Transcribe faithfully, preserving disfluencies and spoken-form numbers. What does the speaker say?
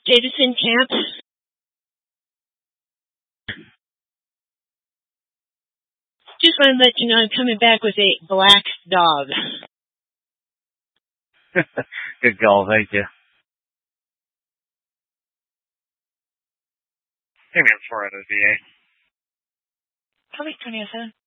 Davidson Camp. Just want to let you know I'm coming back with a black dog. Good call, thank you. Hey, man, four out of V A. Public twenty oh seven.